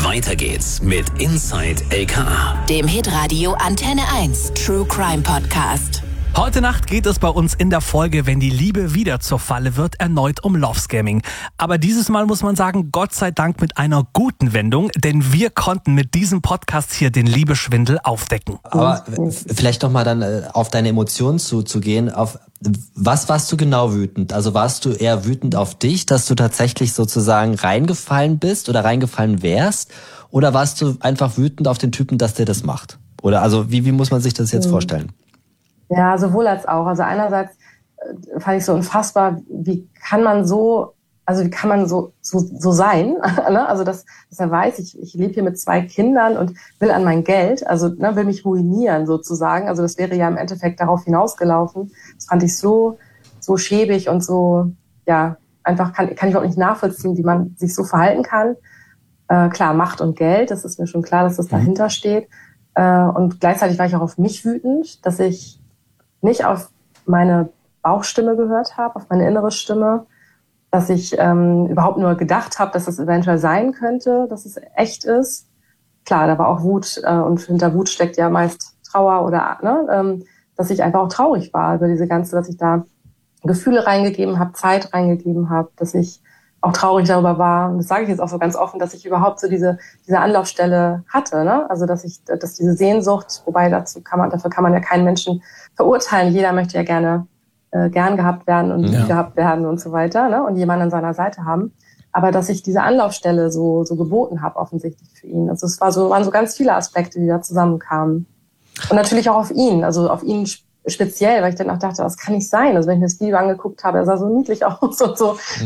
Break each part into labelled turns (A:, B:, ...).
A: Weiter geht's mit Inside LKA,
B: dem Hitradio Antenne 1 True Crime Podcast.
C: Heute Nacht geht es bei uns in der Folge, wenn die Liebe wieder zur Falle wird, erneut um Love-Scamming. Aber dieses Mal muss man sagen, Gott sei Dank mit einer guten Wendung, denn wir konnten mit diesem Podcast hier den Liebeschwindel aufdecken.
D: Aber vielleicht noch mal dann auf deine Emotionen zuzugehen. Auf was warst du genau wütend? Also warst du eher wütend auf dich, dass du tatsächlich sozusagen reingefallen bist oder reingefallen wärst? Oder warst du einfach wütend auf den Typen, dass der das macht? Oder also wie muss man sich das jetzt vorstellen?
E: Ja, sowohl als auch. Also einerseits fand ich so unfassbar, wie kann man so sein? Ne? Also dass er weiß, ich lebe hier mit 2 Kindern und will an mein Geld, also will mich ruinieren sozusagen. Also das wäre ja im Endeffekt darauf hinausgelaufen. Das fand ich so schäbig und so, ja, einfach kann ich überhaupt nicht nachvollziehen, wie man sich so verhalten kann. Klar, Macht und Geld, das ist mir schon klar, dass das dahinter steht. Und gleichzeitig war ich auch auf mich wütend, dass ich nicht auf meine Bauchstimme gehört habe, auf meine innere Stimme, dass ich überhaupt nur gedacht habe, dass es eventuell sein könnte, dass es echt ist. Klar, da war auch Wut und hinter Wut steckt ja meist Trauer oder dass ich einfach auch traurig war über diese ganze, dass ich da Gefühle reingegeben habe, Zeit reingegeben habe, dass ich auch traurig darüber war. Und das sage ich jetzt auch so ganz offen, dass ich überhaupt so diese Anlaufstelle hatte, ne? Also dass diese Sehnsucht, wobei dafür kann man ja keinen Menschen verurteilen. Jeder möchte ja gerne gern gehabt werden und lieb gehabt werden und so weiter, ne? Und jemanden an seiner Seite haben. Aber dass ich diese Anlaufstelle so geboten habe, offensichtlich für ihn. Also es waren so ganz viele Aspekte, die da zusammenkamen. Und natürlich auch auf ihn, also auf ihn speziell, weil ich dann auch dachte, das kann nicht sein. Also wenn ich mir das Video angeguckt habe, er sah so niedlich aus und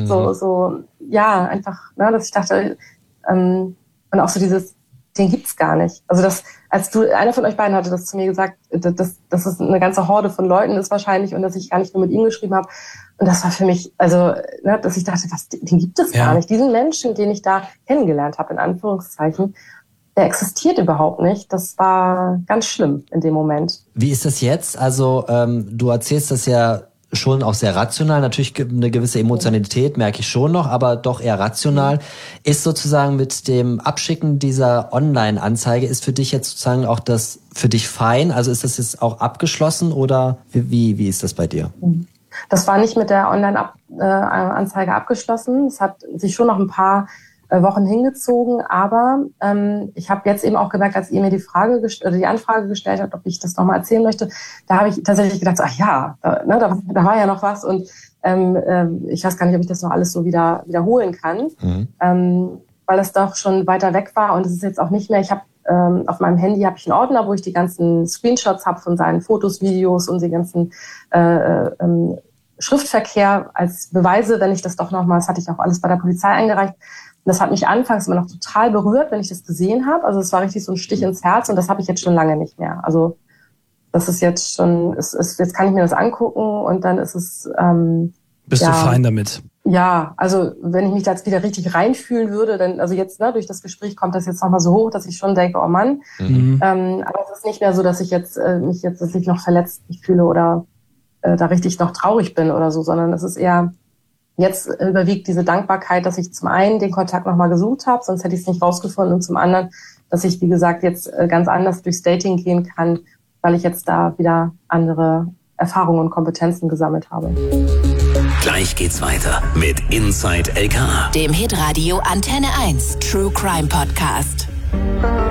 E: so, ja, einfach, ne, dass ich dachte, und auch so dieses, den gibt's gar nicht. Also einer von euch beiden hatte das zu mir gesagt, dass es eine ganze Horde von Leuten ist wahrscheinlich und dass ich gar nicht nur mit ihm geschrieben habe. Und das war für mich, also, ne, dass ich dachte, den gibt es gar nicht. Diesen Menschen, den ich da kennengelernt habe, in Anführungszeichen, der existiert überhaupt nicht. Das war ganz schlimm in dem Moment.
D: Wie ist das jetzt? Also du erzählst das ja schon auch sehr rational. Natürlich eine gewisse Emotionalität merke ich schon noch, aber doch eher rational. Ist sozusagen mit dem Abschicken dieser Online-Anzeige, ist für dich jetzt sozusagen auch das für dich fein? Also ist das jetzt auch abgeschlossen oder wie ist das bei dir?
E: Das war nicht mit der Online-Anzeige abgeschlossen. Es hat sich schon noch ein paar Wochen hingezogen, aber ich habe jetzt eben auch gemerkt, als ihr mir die Anfrage gestellt habt, ob ich das nochmal erzählen möchte, da habe ich tatsächlich gedacht, ach ja, da war ja noch was und ich weiß gar nicht, ob ich das noch alles so wiederholen kann, weil das doch schon weiter weg war und es ist jetzt auch nicht mehr, ich habe auf meinem Handy habe ich einen Ordner, wo ich die ganzen Screenshots habe von seinen Fotos, Videos und die ganzen Schriftverkehr als Beweise, wenn ich das doch nochmal, das hatte ich auch alles bei der Polizei eingereicht. Und das hat mich anfangs immer noch total berührt, wenn ich das gesehen habe. Also es war richtig so ein Stich ins Herz und das habe ich jetzt schon lange nicht mehr. Also das ist jetzt schon, jetzt kann ich mir das angucken und dann ist es...
C: Bist du fein damit?
E: Ja, also wenn ich mich da jetzt wieder richtig reinfühlen würde, dann, also jetzt, ne, durch das Gespräch kommt das jetzt nochmal so hoch, dass ich schon denke, oh Mann. Aber es ist nicht mehr so, dass ich jetzt dass ich noch verletzt mich fühle oder da richtig noch traurig bin oder so, sondern es ist eher... Jetzt überwiegt diese Dankbarkeit, dass ich zum einen den Kontakt nochmal gesucht habe, sonst hätte ich es nicht rausgefunden, und zum anderen, dass ich, wie gesagt, jetzt ganz anders durchs Dating gehen kann, weil ich jetzt da wieder andere Erfahrungen und Kompetenzen gesammelt habe.
A: Gleich geht's weiter mit Inside LKA,
B: dem Hitradio Antenne 1 True Crime Podcast.